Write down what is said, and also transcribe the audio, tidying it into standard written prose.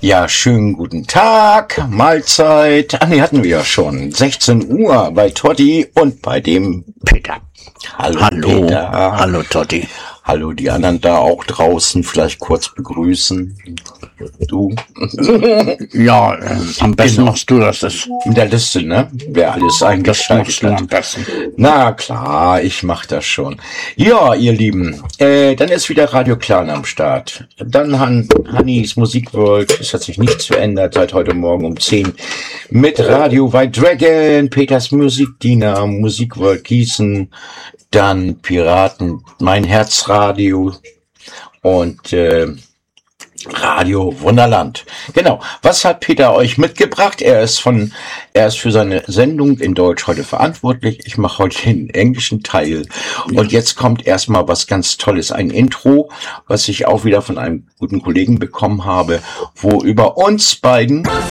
Ja, schönen guten Tag, Mahlzeit. Hatten wir ja schon. 16 Uhr bei Totti und bei dem Peter. Hallo Peter. Hallo Totti. Hallo, die anderen da auch draußen, vielleicht kurz begrüßen. Du? Ja, am besten machst du das. Mit der Liste, ne? Wer alles eingeschaltet hat. Am besten. Na klar, ich mach das schon. Ja, ihr Lieben, dann ist wieder Radio Clan am Start. Dann Hannis Musikworld, es hat sich nichts verändert seit heute Morgen um 10 mit Radio White Dragon, Peters Musikdiener, Musikworld Gießen, dann Piraten, mein Herzradio und Radio Wunderland. Genau. Was hat Peter euch mitgebracht? Er ist für seine Sendung in Deutsch heute verantwortlich. Ich mache heute den englischen Teil. Und jetzt kommt erstmal was ganz Tolles. Ein Intro, was ich auch wieder von einem guten Kollegen bekommen habe, wo über uns beiden